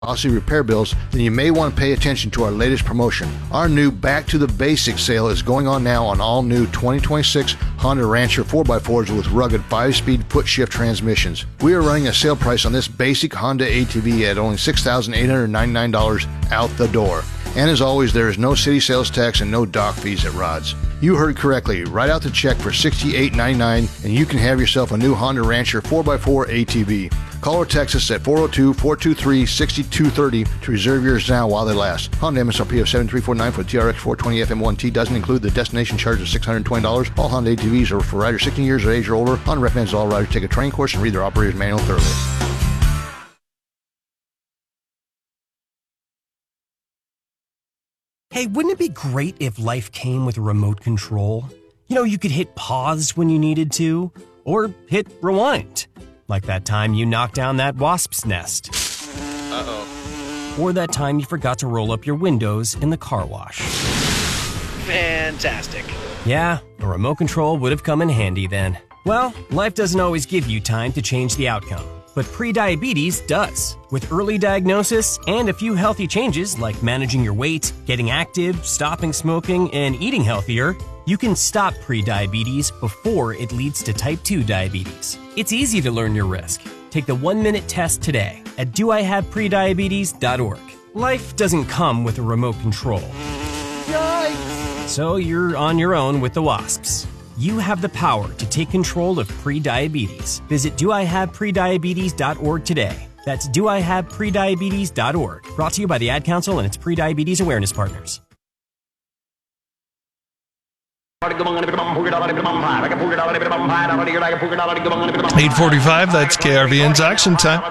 costly repair bills, then you may want to pay attention to our latest promotion. Our new Back to the Basics sale is going on now on all new 2026 Honda Rancher 4x4s with rugged 5-speed foot-shift transmissions. We are running a sale price on this basic Honda ATV at only $6,899 out the door. And as always, there is no city sales tax and no dock fees at Rods. You heard correctly. Write out the check for $68.99 and you can have yourself a new Honda Rancher 4x4 ATV. Call or text us at 402-423-6230 to reserve yours now while they last. Honda MSRP of $7,349 for the TRX 420 FM1T doesn't include the destination charge of $620. All Honda ATVs are for riders 16 years of age or older. Honda recommends all riders take a training course and read their operator's manual thoroughly. Hey, wouldn't it be great if life came with a remote control? You know, you could hit pause when you needed to, or hit rewind. Like that time you knocked down that wasp's nest. Uh-oh. Or that time you forgot to roll up your windows in the car wash. Fantastic. Yeah, a remote control would have come in handy then. Well, life doesn't always give you time to change the outcome. But prediabetes does. With early diagnosis and a few healthy changes like managing your weight, getting active, stopping smoking, and eating healthier, you can stop prediabetes before it leads to type 2 diabetes. It's easy to learn your risk. Take the 1-minute test today at doihaveprediabetes.org. Life doesn't come with a remote control. Yikes! So you're on your own with the wasps. You have the power to take control of prediabetes. Visit doihaveprediabetes.org today. That's doihaveprediabetes.org. Brought to you by the Ad Council and its Prediabetes Awareness Partners. 8:45, that's KRVN's Action Time.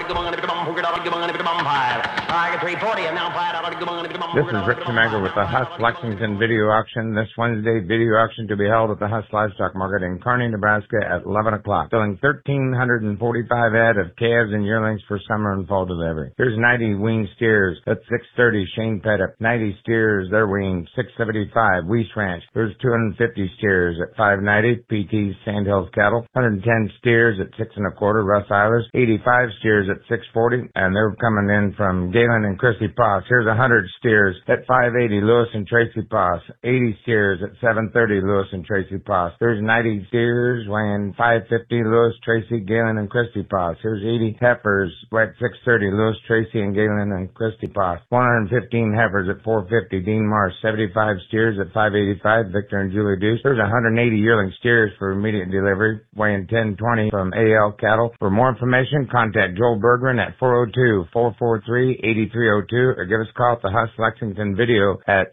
This is Rick Schmager with the Huss Lexington Video Auction. This Wednesday, video auction to be held at the Huss Livestock Market in Kearney, Nebraska at 11 o'clock. Selling 1,345 head of calves and yearlings for summer and fall delivery. Here's 90 weaned steers at $630. Shane Pettit. 90 steers, they're weaned, $675. Weiss Ranch. Here's 250 steers at $590. PT's Sandhills Cattle. 110 steers at $625. Russ Eilers. 85 steers at $640. And they're coming in from Galen and Chrissy Poss. Here's 100 steers at $580. Lewis and Tracy Poss. 80 steers at $730. Lewis and Tracy Poss. There's 90 steers weighing $550. Lewis, Tracy, Galen, and Christy Poss. Here's 80 heifers at $630. Lewis, Tracy, and Galen and Christy Poss. 115 heifers at $450. Dean Marsh. 75 steers at $585. Victor and Julie Deuce. There's 180 yearling steers for immediate delivery, weighing 1020 from AL Cattle. For more information, contact Joel Bergman at 402-443-8302 or give us a call at the Huss Lexington Video at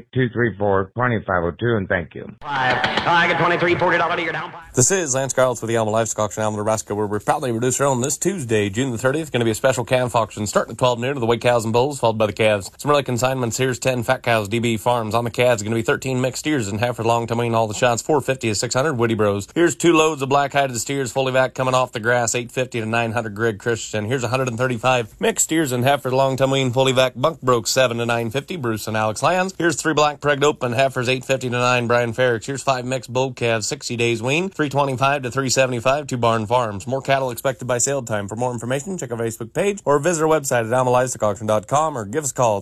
308-234-2502, and thank you. I get $23, $40 a year down. This is Lance Garlitz with the Alma Livestock Auction, Alma, Nebraska, where we're proudly reduced on this Tuesday, June the 30th. Going to be a special calf auction starting at 12 noon of the weight cows and bulls, followed by the calves. Some early consignments. Here's 10 fat cows, DB Farms. On the calves, going to be 13 mixed steers and half for long to all the shots, 450 to 600 Woody Bros. Here's 2 loads of black-hided steers, fully vac coming off the grass, 850 to 900 Greg Christian. Here's 135 mixed steers and half for long to fully vac Bunk Broke, 7 to 950 Bruce and Alex Lyons. Here's 3 black pregged open heifers, 850 to 9 Brian Ferricks. Here's 5 mixed bull calves, 60 days wean, 325 to 375 2 Barn Farms. More cattle expected by sale time. For more information, check our Facebook page or visit our website at almalivestockauction.com or give us a call at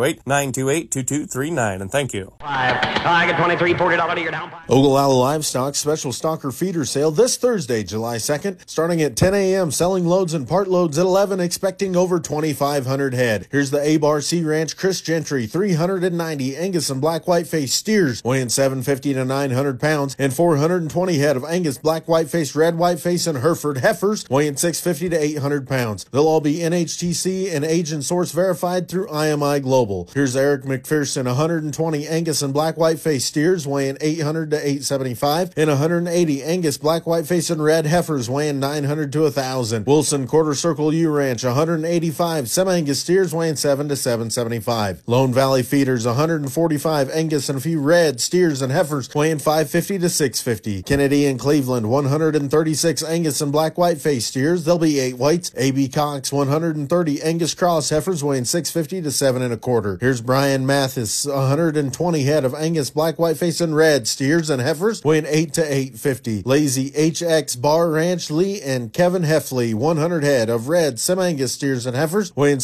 308-928-2239. And thank you. I get $23, $40 a year down. Ogallala Livestock Special Stalker Feeder Sale this Thursday, July 2nd, starting at 10 a.m., selling loads and part loads at 11, expecting over 2,500 head. Here's the A-Bar Sea Ranch Chris Gentry, 390 Angus and black white face steers, weighing 750 to 900 pounds, and 420 head of Angus black white face, red white face, and Hereford heifers, weighing 650 to 800 pounds. They'll all be NHTC and age and source verified through IMI Global. Here's Eric McPherson, 120 Angus and black white face steers, weighing 800 to 875, and 180 Angus black white face and red heifers, weighing 900 to 1,000. Wilson Quarter Circle U Ranch, 185 semi-Angus steers, weighing 7 to 775. Lone Valley Feeders, 145 Angus and a few red steers and heifers, weighing 550 to 650. Kennedy and Cleveland, 136 Angus and black white face steers, there'll be 8 whites. A.B. Cox, 130 Angus cross heifers, weighing 650 to 7 1/4. Here's Brian Mathis, 120 head of Angus black white face and red steers and heifers, weighing 8 to 850. Lazy HX Bar Ranch, Lee and Kevin Heffley, 100 head of red semi-Angus steers and heifers, weighing 7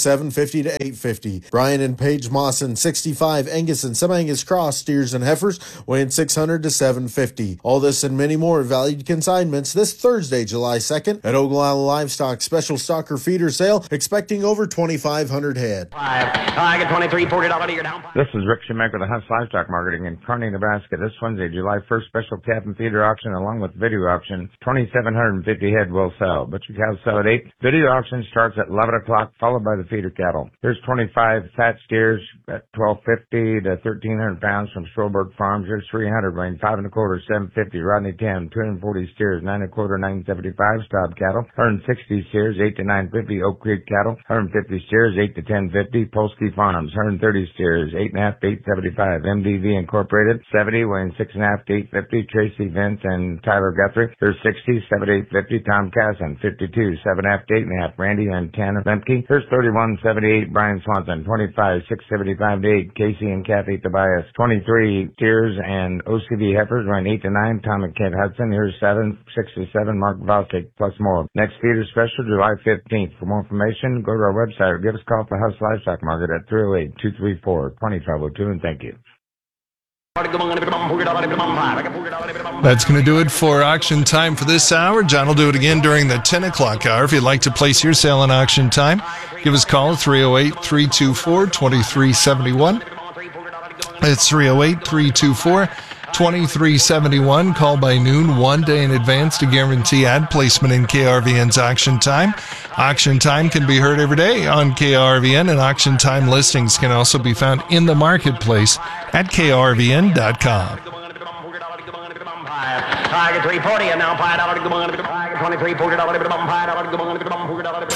750 to 850. Brian and Paige Mawson, 65 Angus and Semi-Angus Cross steers and heifers, weighing 600 to 750. All this and many more valued consignments this Thursday, July 2nd at Oglala Livestock Special Stalker Feeder Sale, expecting over 2,500 head. I get 23, $40 to your down. This is Rick Schumacher, the Huss Livestock Marketing in Kearney, Nebraska. This Wednesday, July 1st, special calf and feeder auction along with video auction. 2,750 head will sell. Butcher cows sell at 8. Video auction starts at 11 o'clock, followed by the feeder cattle. Here's 25 fat steers at 1,250 to 1,300 pounds from Stolberg Farms. Here's 300 weighing 5 1/4, 750. Rodney 10, 240 steers, 9 1/4, 975. Staub cattle. 160 steers, 8 to 950. Oak Creek cattle. 150 steers, 8 to 1050. Polsky Farms. 130 steers, 8.5 to 875. MDV Incorporated. 70 weighing 6.5 to 850. Tracy Vince and Tyler Guthrie. There's 60, 7 to 850. Tom Casson. 52, 7.5 to 8.5. Randy and Tanner Lemke. Here's 31, 78. Brian Swanson. 25, 675 to 8. Casey and Kathy Tobias. 23 steers and OCV heifers running 8 to 9. Tom and Kent Hudson. Here's 7, 6 to 7. Mark Vosik plus more. Next feeder special July 15th. For more information, go to our website or give us a call for Huss Livestock Market at 308-234-2502, and thank you. That's going to do it for auction time for this hour. John will do it again during the 10 o'clock hour. If you'd like to place your sale on auction time, give us a call at 308-324-2371. It's 308-324-2371. Call by noon 1 day in advance to guarantee ad placement in KRVN's auction time. Auction time can be heard every day on KRVN, and auction time listings can also be found in the marketplace at krvn.com. I get 340 and now $5. 23, $40.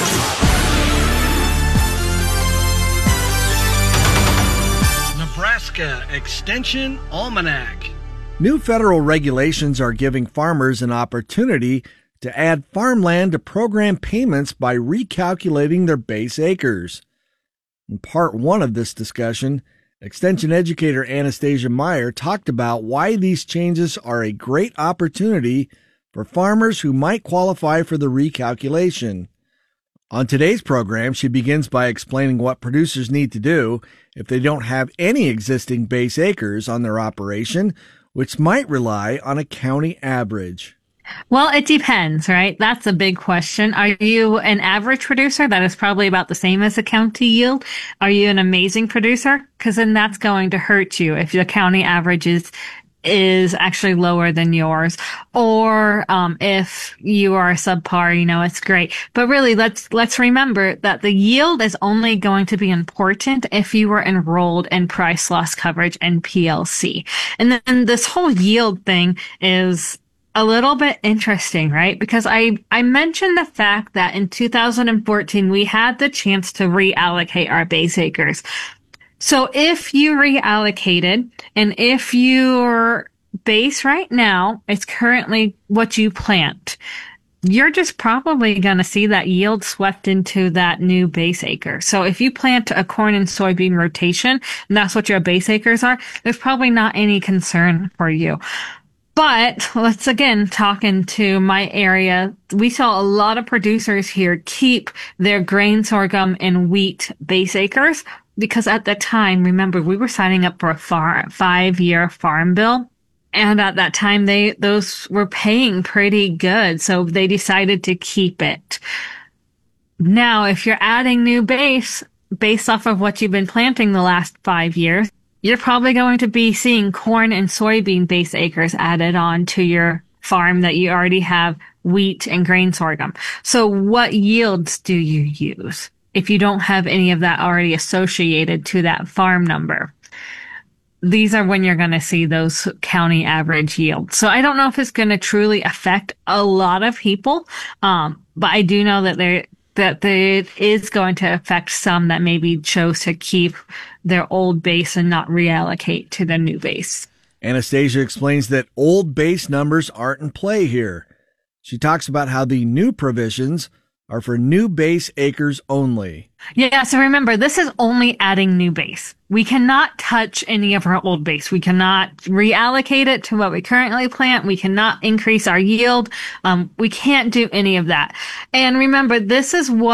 Nebraska Extension Almanac. New federal regulations are giving farmers an opportunity to add farmland to program payments by recalculating their base acres. In part one of this discussion, Extension educator Anastasia Meyer talked about why these changes are a great opportunity for farmers who might qualify for the recalculation. On today's program, she begins by explaining what producers need to do if they don't have any existing base acres on their operation, which might rely on a county average. Well, it depends, right? That's a big question. Are you an average producer? That is probably about the same as the county yield. Are you an amazing producer? Because then that's going to hurt you if the county average is actually lower than yours. Or if you are subpar, it's great. But really, let's remember that the yield is only going to be important if you were enrolled in price loss coverage and PLC. And then this whole yield thing is a little bit interesting, right? Because I mentioned the fact that in 2014, we had the chance to reallocate our base acres. So if you reallocated, and if your base right now is currently what you plant, you're just probably going to see that yield swept into that new base acre. So if you plant a corn and soybean rotation, and that's what your base acres are, there's probably not any concern for you. But let's again talk into my area. We saw a lot of producers here keep their grain, sorghum, and wheat base acres because at the time, remember, we were signing up for a 5-year farm bill. And at that time, those were paying pretty good. So they decided to keep it. Now, if you're adding new base based off of what you've been planting the last 5 years, you're probably going to be seeing corn and soybean base acres added on to your farm that you already have wheat and grain sorghum. So what yields do you use if you don't have any of that already associated to that farm number? These are when you're going to see those county average yields. So I don't know if it's going to truly affect a lot of people, but I do know that it is going to affect some that maybe chose to keep their old base and not reallocate to the new base. Anastasia explains that old base numbers aren't in play here. She talks about how the new provisions are for new base acres only. Yeah, so remember, this is only adding new base. We cannot touch any of our old base. We cannot reallocate it to what we currently plant. We cannot increase our yield. We can't do any of that. And remember, this is what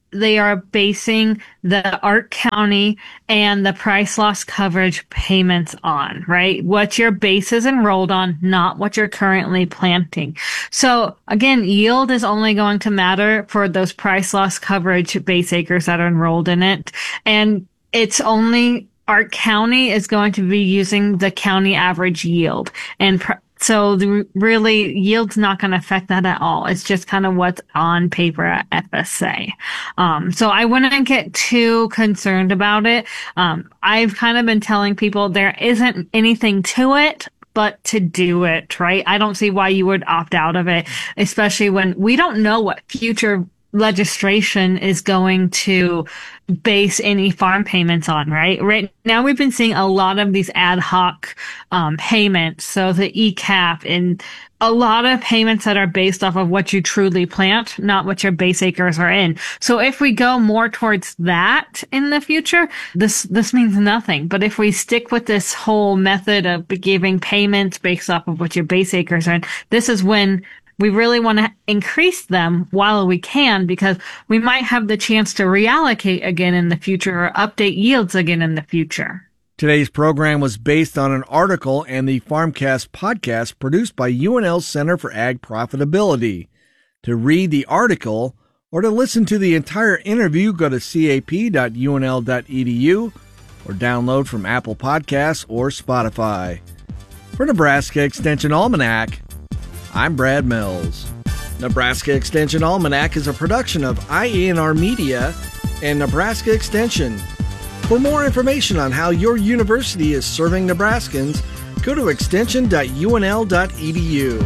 they are basing the Ark County and the price loss coverage payments on, right? What your base is enrolled on, not what you're currently planting. So again, yield is only going to matter for those price loss coverage base acres that are enrolled in it. And it's only Ark County is going to be using the county average yield. And so really yield's not going to affect that at all. It's just kind of what's on paper at FSA. So I wouldn't get too concerned about it. I've kind of been telling people there isn't anything to it but to do it, right? I don't see why you would opt out of it, especially when we don't know what future legislation is going to base any farm payments on, right? Right now we've been seeing a lot of these ad hoc payments, so the ECAP and a lot of payments that are based off of what you truly plant, not what your base acres are in. So if we go more towards that in the future, this means nothing. But if we stick with this whole method of giving payments based off of what your base acres are in, this is when we really want to increase them while we can, because we might have the chance to reallocate again in the future or update yields again in the future. Today's program was based on an article and the Farmcast podcast produced by UNL's Center for Ag Profitability. To read the article or to listen to the entire interview, go to cap.unl.edu or download from Apple Podcasts or Spotify. For Nebraska Extension Almanac, I'm Brad Mills. Nebraska Extension Almanac is a production of IANR Media and Nebraska Extension. For more information on how your university is serving Nebraskans, go to extension.unl.edu.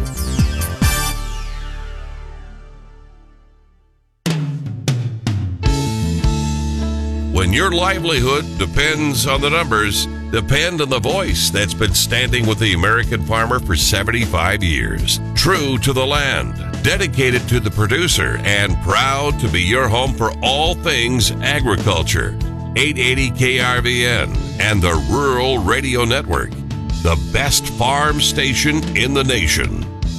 When your livelihood depends on the numbers, depend on the voice that's been standing with the American farmer for 75 years. True to the land, dedicated to the producer, and proud to be your home for all things agriculture. 880 KRVN and the Rural Radio Network, the best farm station in the nation.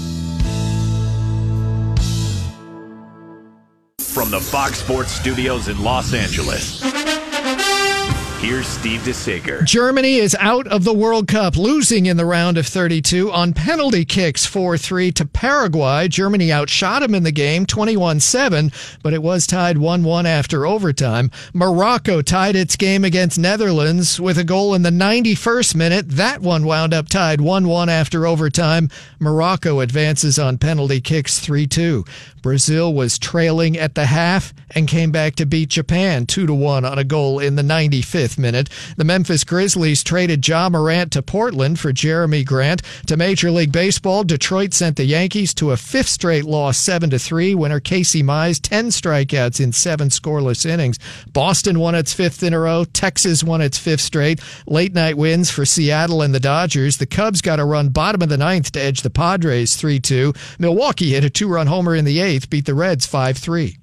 From the Fox Sports Studios in Los Angeles, here's Steve DeSager. Germany is out of the World Cup, losing in the round of 32 on penalty kicks 4-3 to Paraguay. Germany outshot them in the game 21-7, but it was tied 1-1 after overtime. Morocco tied its game against Netherlands with a goal in the 91st minute. That one wound up tied 1-1 after overtime. Morocco advances on penalty kicks 3-2. Brazil was trailing at the half and came back to beat Japan 2-1 on a goal in the 95th minute. The Memphis Grizzlies traded Ja Morant to Portland for Jeremy Grant. To Major League Baseball, Detroit sent the Yankees to a fifth straight loss 7-3. Winner Casey Mize, 10 strikeouts in 7 scoreless innings. Boston won its fifth in a row. Texas won its fifth straight. Late night wins for Seattle and the Dodgers. The Cubs got a run bottom of the ninth to edge the Padres 3-2. Milwaukee hit a 2-run homer in the eighth, beat the Reds 5-3.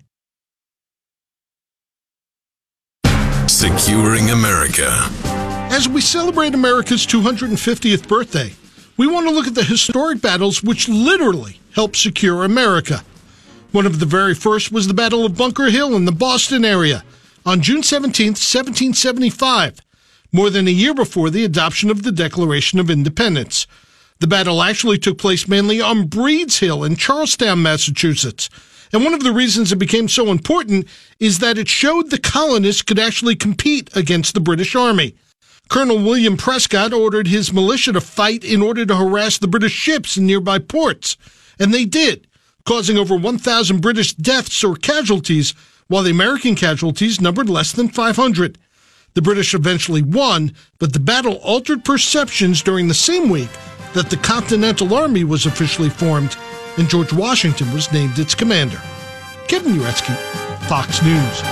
Securing America. As we celebrate America's 250th birthday, we want to look at the historic battles which literally helped secure America. One of the very first was the Battle of Bunker Hill in the Boston area on June 17, 1775, more than a year before the adoption of the Declaration of Independence. The battle actually took place mainly on Breed's Hill in Charlestown, Massachusetts. And one of the reasons it became so important is that it showed the colonists could actually compete against the British Army. Colonel William Prescott ordered his militia to fight in order to harass the British ships in nearby ports. And they did, causing over 1,000 British deaths or casualties, while the American casualties numbered less than 500. The British eventually won, but the battle altered perceptions during the same week that the Continental Army was officially formed, and George Washington was named its commander. Kevin Uretsky, Fox News.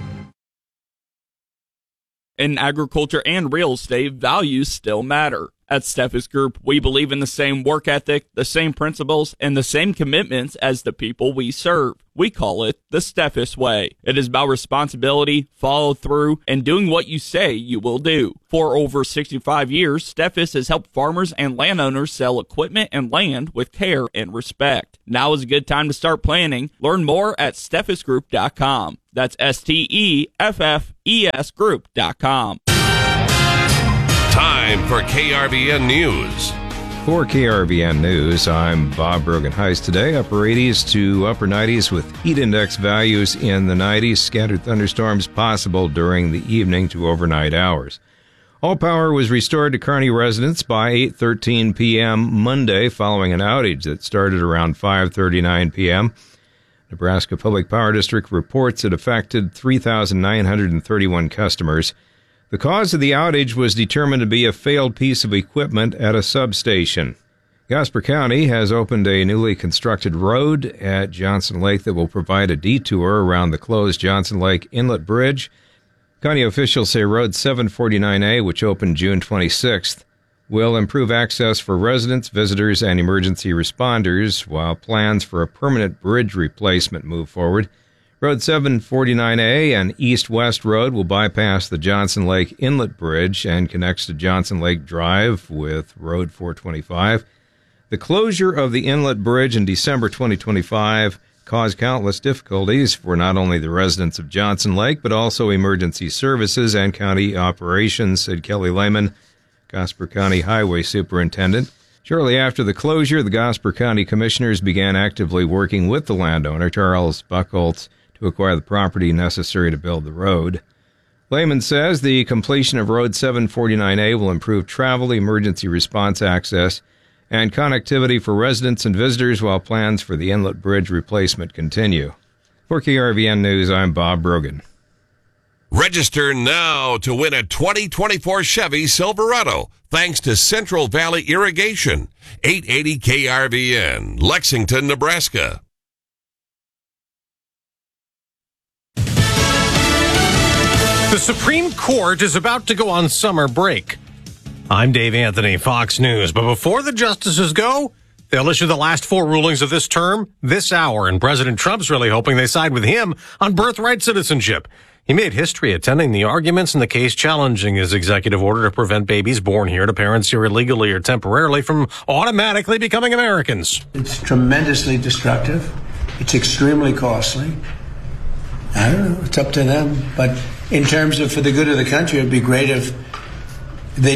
In agriculture and real estate, values still matter. At Steffes Group, we believe in the same work ethic, the same principles, and the same commitments as the people we serve. We call it the Steffes Way. It is about responsibility, follow through, and doing what you say you will do. For over 65 years, Steffes has helped farmers and landowners sell equipment and land with care and respect. Now is a good time to start planning. Learn more at steffesgroup.com. That's STEFFES group.com. Time for KRVN News. For KRVN News, I'm Bob Brogan. Highs today, upper 80s to upper 90s with heat index values in the 90s. Scattered thunderstorms possible during the evening to overnight hours. All power was restored to Kearney residents by 8:13 p.m. Monday following an outage that started around 5:39 p.m. Nebraska Public Power District reports it affected 3,931 customers. The cause of the outage was determined to be a failed piece of equipment at a substation. Gasper County has opened a newly constructed road at Johnson Lake that will provide a detour around the closed Johnson Lake Inlet Bridge. County officials say Road 749A, which opened June 26th, will improve access for residents, visitors, and emergency responders, while plans for a permanent bridge replacement move forward. Road 749A and East-West Road will bypass the Johnson Lake Inlet Bridge and connects to Johnson Lake Drive with Road 425. The closure of the Inlet Bridge in December 2025 caused countless difficulties for not only the residents of Johnson Lake, but also emergency services and county operations, said Kelly Lehman, Gasper County Highway Superintendent. Shortly after the closure, the Gasper County Commissioners began actively working with the landowner, Charles Buchholz, to acquire the property necessary to build the road. Lehman says the completion of Road 749A will improve travel, emergency response access, and connectivity for residents and visitors while plans for the Inlet Bridge replacement continue. For KRVN News, I'm Bob Brogan. Register now to win a 2024 Chevy Silverado thanks to Central Valley Irrigation. 880 KRVN, Lexington, Nebraska. The Supreme Court is about to go on summer break. I'm Dave Anthony, Fox News. But before the justices go, they'll issue the last 4 rulings of this term this hour. And President Trump's really hoping they side with him on birthright citizenship. He made history attending the arguments in the case challenging his executive order to prevent babies born here to parents here illegally or temporarily from automatically becoming Americans. It's tremendously destructive. It's extremely costly. I don't know. It's up to them. But in terms of for the good of the country, it'd be great if they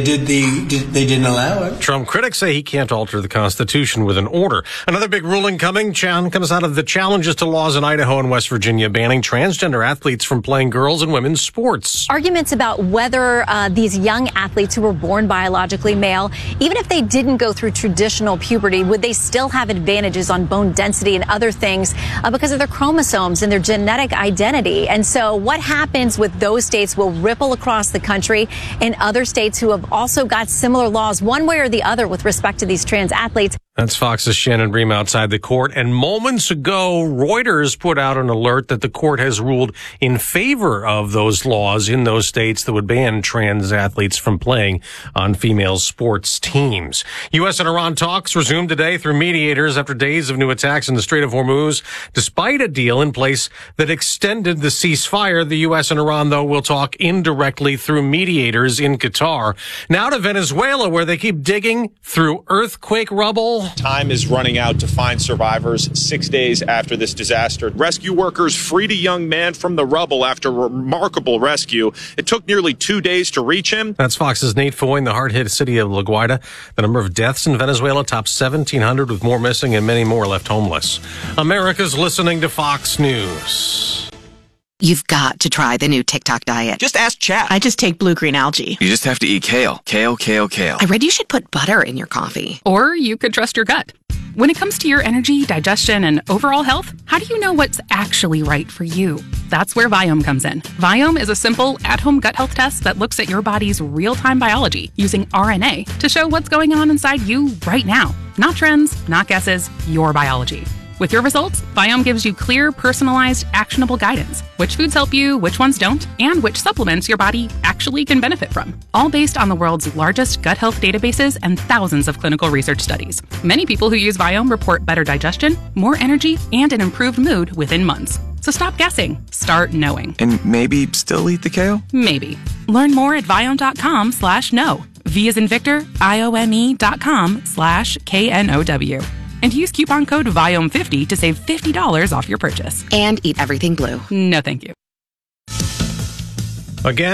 didn't allow it. Trump critics say he can't alter the Constitution with an order. Another big ruling comes out of the challenges to laws in Idaho and West Virginia banning transgender athletes from playing girls' and women's sports. Arguments about whether these young athletes who were born biologically male, even if they didn't go through traditional puberty, would they still have advantages on bone density and other things because of their chromosomes and their genetic identity? And so what happens with those states will ripple across the country, and other states who have also got similar laws one way or the other with respect to these trans athletes. That's Fox's Shannon Bream outside the court. And moments ago, Reuters put out an alert that the court has ruled in favor of those laws in those states that would ban trans athletes from playing on female sports teams. U.S. and Iran talks resumed today through mediators after days of new attacks in the Strait of Hormuz. Despite a deal in place that extended the ceasefire, the U.S. and Iran, though, will talk indirectly through mediators in Qatar. Now to Venezuela, where they keep digging through earthquake rubble. Time is running out to find survivors 6 days after this disaster. Rescue workers freed a young man from the rubble after a remarkable rescue. It took nearly 2 days to reach him. That's Fox's Nate Foy in the hard-hit city of La Guaira. The number of deaths in Venezuela tops 1,700 with more missing and many more left homeless. America's listening to Fox News. You've got to try the new TikTok diet. Just ask chat. I just take blue-green algae. You just have to eat kale. Kale, kale, kale. I read you should put butter in your coffee. Or you could trust your gut. When it comes to your energy, digestion, and overall health, how do you know what's actually right for you? That's where Viome comes in. Viome is a simple, at-home gut health test that looks at your body's real-time biology using RNA to show what's going on inside you right now. Not trends, not guesses, your biology. With your results, Viome gives you clear, personalized, actionable guidance. Which foods help you, which ones don't, and which supplements your body actually actually can benefit from, all based on the world's largest gut health databases and thousands of clinical research studies. Many people who use Viome report better digestion, more energy, and an improved mood within months. So stop guessing. Start knowing. And maybe still eat the kale? Maybe. Learn more at Viome.com/know. V as in Victor, IOME.com/KNOW. And use coupon code VIOME50 to save $50 off your purchase. And eat everything blue. No, thank you. Again,